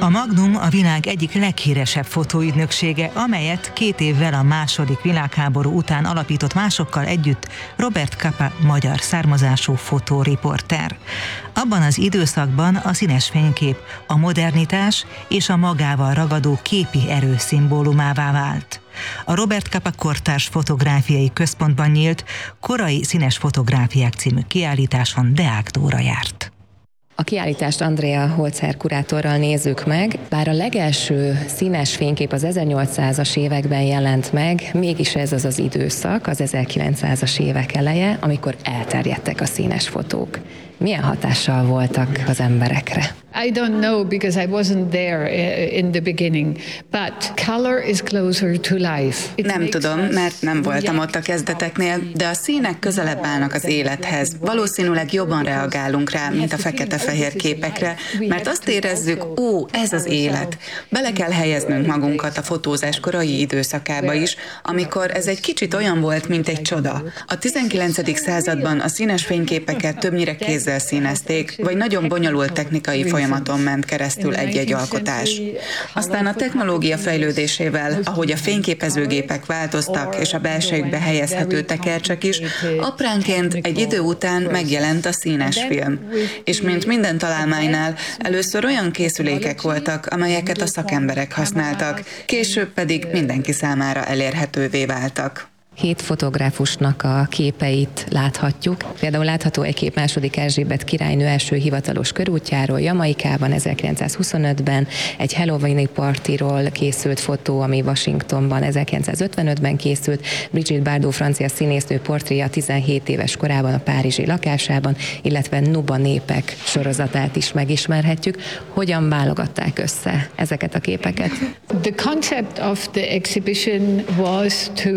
A Magnum a világ egyik leghíresebb fotóügynöksége, amelyet 2 évvel a második világháború után alapított másokkal együtt Robert Capa magyar származású fotóriporter. Abban az időszakban a színes fénykép a modernitás és a magával ragadó képi erő szimbólumává vált. A Robert Capa Kortárs Fotográfiai Központban nyílt Korai színes fotográfiák című kiállításon Deák Dóra járt. A kiállítást Andrea Holzer kurátorral nézzük meg. Bár a legelső színes fénykép az 1800-as években jelent meg, mégis ez az az időszak, az 1900-as évek eleje, amikor elterjedtek a színes fotók. Milyen hatással voltak az emberekre? I don't know because I wasn't there in the beginning, but color is closer to life. Nem tudom, mert nem voltam ott a kezdeteknél, de a színek közelebb állnak az élethez. Valószínűleg jobban reagálunk rá, mint a fekete-fehér képekre, mert azt érezzük, ez az élet. Bele kell helyeznünk magunkat a fotózás korai időszakába is, amikor ez egy kicsit olyan volt, mint egy csoda. A 19. században a színes fényképeket többnyire kézzel színezték, vagy nagyon bonyolult technikai folyamaton ment keresztül egy-egy alkotás. Aztán a technológia fejlődésével, ahogy a fényképezőgépek változtak, és a belsejükbe helyezhető tekercsek is, apránként egy idő után megjelent a színes film. És mint minden találmánynál, először olyan készülékek voltak, amelyeket a szakemberek használtak, később pedig mindenki számára elérhetővé váltak. 7 fotográfusnak a képeit láthatjuk. Például látható egy kép második Erzsébet királynő első hivatalos körútjáról, Jamaikában 1925-ben, egy Halloweeni partiról készült fotó, ami Washingtonban 1955-ben készült, Brigitte Bardot francia színésznő portréja 17 éves korában a párizsi lakásában, illetve Nuba népek sorozatát is megismerhetjük. Hogyan válogatták össze ezeket a képeket? The concept of the exhibition was to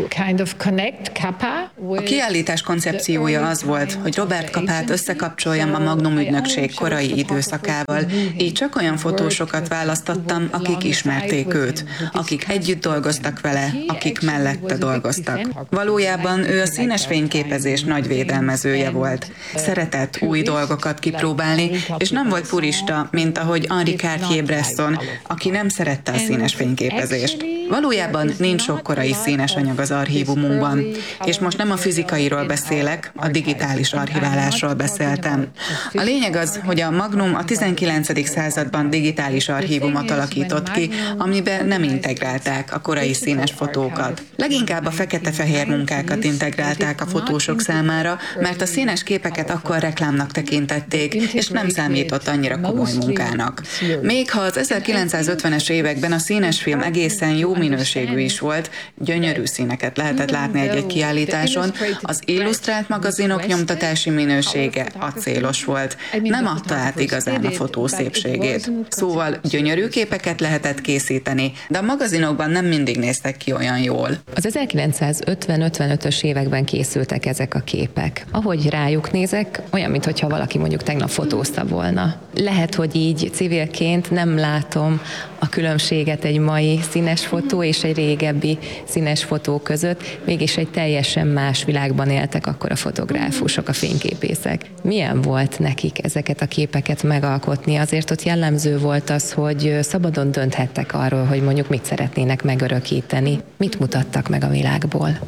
A kiállítás koncepciója az volt, hogy Robert Capát összekapcsoljam a Magnum ügynökség korai időszakával, így csak olyan fotósokat választottam, akik ismerték őt, akik együtt dolgoztak vele, akik mellette dolgoztak. Valójában ő a színes fényképezés nagy védelmezője volt. Szeretett új dolgokat kipróbálni, és nem volt purista, mint ahogy Henri Cartier-Bresson, aki nem szerette a színes fényképezést. Valójában nincs sok korai színes anyag az archívumunkban, és most nem a fizikairól beszélek, a digitális archiválásról beszéltem. A lényeg az, hogy a Magnum a 19. században digitális archívumot alakított ki, amiben nem integrálták a korai színes fotókat. Leginkább a fekete-fehér munkákat integrálták a fotósok számára, mert a színes képeket akkor reklámnak tekintették, és nem számított annyira komoly munkának. Még ha az 1950-es években a színes film egészen jó minőségű is volt, gyönyörű színeket lehetett látni egy-egy kiállításon, az illusztrált magazinok nyomtatási minősége acélos volt. Nem adta át igazán a fotó szépségét. Szóval gyönyörű képeket lehetett készíteni, de a magazinokban nem mindig néztek ki olyan jól. Az 1950-55-ös években készültek ezek a képek. Ahogy rájuk nézek, olyan, mintha valaki mondjuk tegnap fotózta volna. Lehet, hogy így civilként nem látom a különbséget egy mai színes fotó és egy régebbi színes fotó között, mégis egy teljesen más világban éltek akkor a fotográfusok, a fényképészek. Milyen volt nekik ezeket a képeket megalkotni? Azért ott jellemző volt az, hogy szabadon dönthettek arról, hogy mondjuk mit szeretnének megörökíteni. Mit mutattak meg a világból?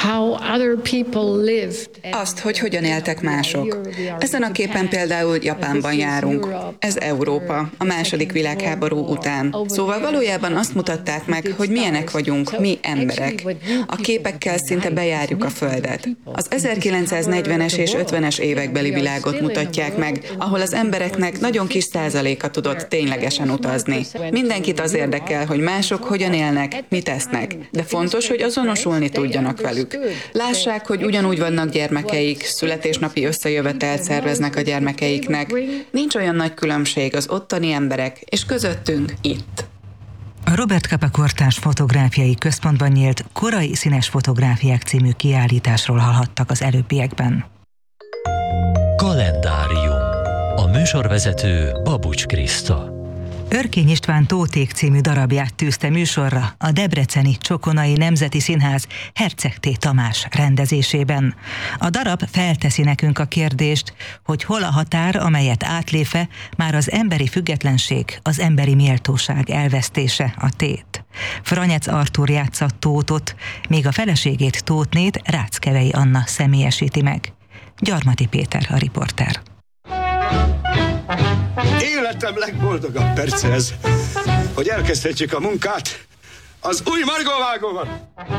Azt, hogy hogyan éltek mások. Ezen a képen például Japánban járunk. Ez Európa, a második világháború után. Szóval valójában azt mutatták meg, hogy milyenek vagyunk, mi emberek. A képekkel szinte bejárjuk a Földet. Az 1940-es és 50-es évekbeli világot mutatják meg, ahol az embereknek nagyon kis százaléka tudott ténylegesen utazni. Mindenkit az érdekel, hogy mások hogyan élnek, mit esznek, de fontos, hogy azonosulni tudjanak velük. Lássák, hogy ugyanúgy vannak gyermekeik, születésnapi összejövetelt szerveznek a gyermekeiknek. Nincs olyan nagy különbség az ottani emberek, és közöttünk itt. A Robert Capa Kortárs Fotográfiai Központban nyílt Korai színes fotográfiák című kiállításról hallhattak az előbbiekben. Kalendárium. A műsorvezető Babucs Kriszta. Örkény István Tóték című darabját tűzte műsorra a debreceni Csokonai Nemzeti Színház Herceg T. Tamás rendezésében. A darab felteszi nekünk a kérdést, hogy hol a határ, amelyet átlépve már az emberi függetlenség, az emberi méltóság elvesztése a tét. Franyec Artúr játsza Tótot, míg a feleségét, Tótnét Ráckevei Anna személyesíti meg. Gyarmati Péter a riporter. Életem legboldogabb perce ez, hogy elkezdhetjük a munkát az új margóvágóban.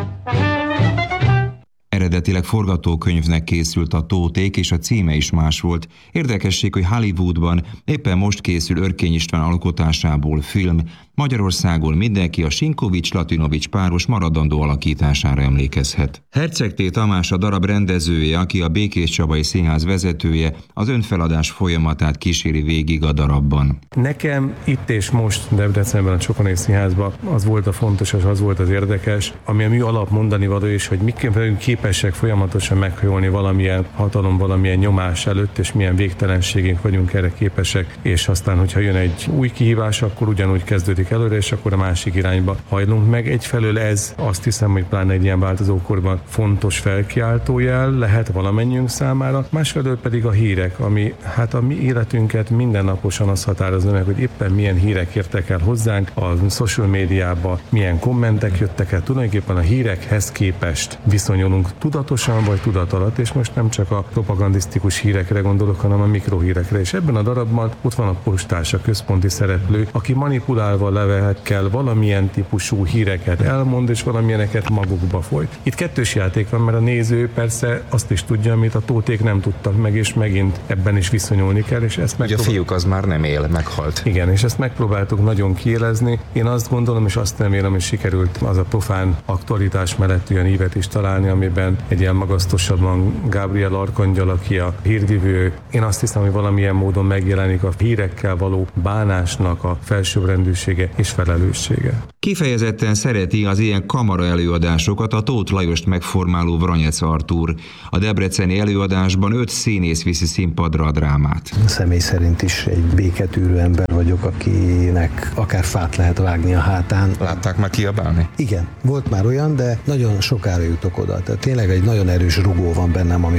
Eredetileg forgatókönyvnek készült a Tóték, és a címe is más volt. Érdekesség, hogy Hollywoodban éppen most készül Örkény István alkotásából film. Magyarországon mindenki a Sinkovics-Latinovics páros maradandó alakítására emlékezhet. Herceg T. Tamás a darab rendezője, aki a Békéscsabai Színház vezetője, az önfeladás folyamatát kíséri végig a darabban. Nekem itt és most Debrecenben a Csokonai Színházban az volt a fontos, és az volt az érdekes, ami a mű alap mondani való is, hogy mik képesek folyamatosan meghajolni valamilyen hatalom, valamilyen nyomás előtt, és milyen végtelenségünk vagyunk erre képesek, és aztán, hogyha jön egy új kihívás, akkor ugyanúgy kezdődik előre, és akkor a másik irányba hajlunk meg. Egyfelől ez azt hiszem, hogy pláne egy ilyen változókorban fontos felkiáltójel lehet valamennyiünk számára, másfelől pedig a hírek, ami hát a mi életünket mindennaposan azt határozza meg, hogy éppen milyen hírek értek el hozzánk, a social médiába milyen kommentek jöttek el, tulajdonképpen a hírekhez képest viszonyulunk tudatosan vagy tudat alatt, és most nem csak a propagandisztikus hírekre gondolok, hanem a mikrohírekre, és ebben a darabban ott van a postás, a központi szereplő, aki manipulálva levehekkel valamilyen típusú híreket elmond, és valamilyeneket magukba folyt. Itt kettős játék van, mert a néző persze azt is tudja, amit a Tóték nem tudtak meg, és megint ebben is viszonyulni kell, és ezt Ugye a fiúk az már nem él, meghalt. Igen, és ezt megpróbáltuk nagyon kiélezni. Én azt gondolom, és azt remélem, hogy sikerült az a profán aktualitás mellett olyan ívet is találni, amiben egy ilyen magasztosabban Gabriel Arkangyal, aki a hírvivő. Én azt hiszem, hogy valamilyen módon megjelenik a hírekkel való bánásnak a felsőbbrendűsége és felelőssége. Kifejezetten szereti az ilyen kamara előadásokat a Tóth Lajost megformáló Franyec Artúr. A debreceni előadásban 5 színész viszi színpadra a drámát. Személy szerint is egy béketűrő ember vagyok, akinek akár fát lehet vágni a hátán. Látták már kiabálni? Igen, volt már olyan, de nagyon sokára jutok oda. Tehát tényleg egy nagyon erős rugó van bennem, ami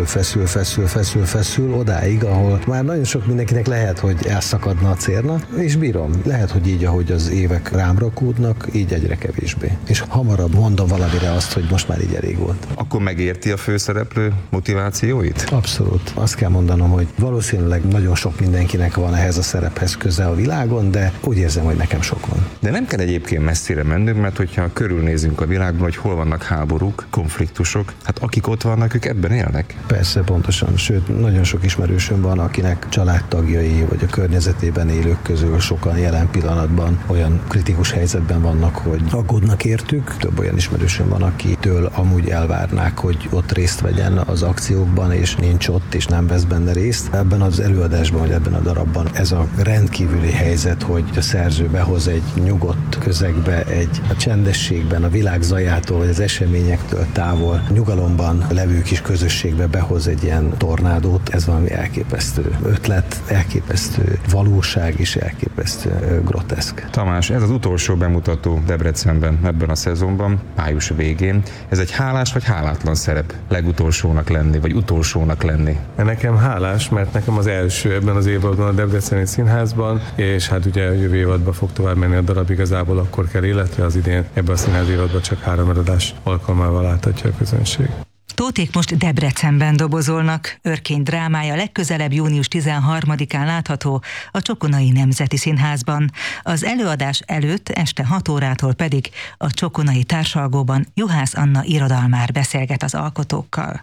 feszül odáig, ahol már nagyon sok mindenkinek lehet, hogy elszakadna a cérna, és bírom. Lehet, hogy így, ahogy az évek rám rakódnak, így egyre kevésbé. És hamarabb mondom valamire azt, hogy most már így elég volt. Akkor megérti a főszereplő motivációit? Abszolút. Azt kell mondanom, hogy valószínűleg nagyon sok mindenkinek van ehhez a szerephez köze a világon, de úgy érzem, hogy nekem sok van. De nem kell egyébként messzire mennünk, mert hogyha körülnézünk a világban, hogy hol vannak háborúk, konfliktusok, hát akik ott vannak, ők ebben élnek. Persze, pontosan. Sőt, nagyon sok ismerősöm van, akinek családtagjai vagy a környezetében élők közül sokan jelen pillanatban olyan kritikus helyzetben vannak, hogy aggódnak értük. Több olyan ismerősöm van, akitől amúgy elvárnák, hogy ott részt vegyen az akciókban, és nincs ott, és nem vesz benne részt. Ebben az előadásban, vagy ebben a darabban ez a rendkívüli helyzet, hogy a szerző behoz egy nyugodt közegbe, a csendességben, a világ zajától, vagy az eseményektől távol, nyugalomban levő kis közösségbe behoz egy ilyen tornádót. Ez valami elképesztő ötlet, elképesztő valóság és elképesztő groteszk. Tamás, ez az utolsó bemutató Debrecenben ebben a szezonban, május végén. Ez egy hálás vagy hálátlan szerep legutolsónak lenni, vagy utolsónak lenni? Nekem hálás, mert nekem az első ebben az évadban a Debreceni Színházban, és hát ugye a jövő évadban fog tovább menni a darab, igazából akkor kell életre, az idén ebben a színház évadban csak 3 előadás alkalmával láthatja a közönség. Tóték most Debrecenben dobozolnak. Örkény drámája legközelebb június 13-án látható a Csokonai Nemzeti Színházban. Az előadás előtt este 6 órától pedig a Csokonai Társalgóban Juhász Anna irodalmár beszélget az alkotókkal.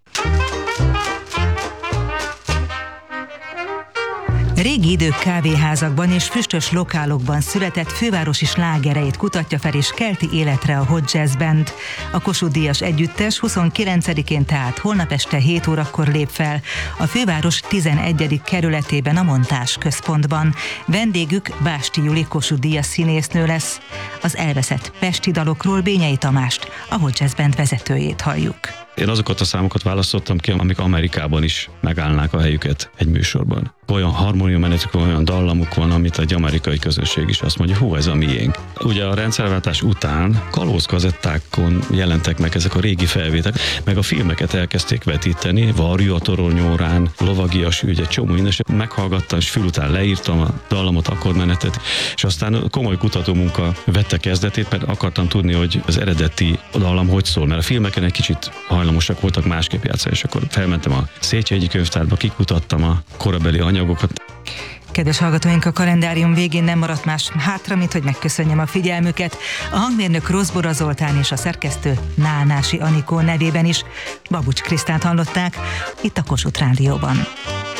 Régi idők kávéházakban és füstös lokálokban született fővárosi slágereit kutatja fel és kelti életre a Hot Jazz Band. A Kossuth Díjas együttes 29-én, tehát holnap este 7 órakor lép fel a főváros 11. kerületében a Montás központban. Vendégük Básti Juli Kossuth Díjas színésznő lesz. Az elveszett pesti dalokról Bényei Tamást, a Hot Jazz Band vezetőjét halljuk. Én azokat a számokat választottam ki, amik Amerikában is megállnák a helyüket egy műsorban. Olyan harmóniamenetük, olyan dallamuk van, amit egy amerikai közönség is azt mondja, hú, ez a miénk. Ugye a rendszerváltás után kalózkazettákon jelentek meg ezek a régi felvételek, meg a filmeket elkezdték vetíteni, Varjú a toronyórán, Lovagias ügy, egy csomó minden, meghallgattam, és fül után leírtam a dallamot, akkordmenetet, és aztán komoly kutatómunka vette kezdetét, mert akartam tudni, hogy az eredeti dallam hogy szól, mert a filmeken egy kicsit hajlamosak voltak másképp játszani, és akkor felmentem a Széchenyi könyvtárba, kikutattam a korabeli anyagokat. Kedves hallgatóink, a kalendárium végén nem maradt más hátra, mint hogy megköszönjem a figyelmüket. A hangmérnök Rozbora Zoltán és a szerkesztő Nánási Anikó nevében is Babucs Krisztánt hallották itt a Kossuth Rádióban.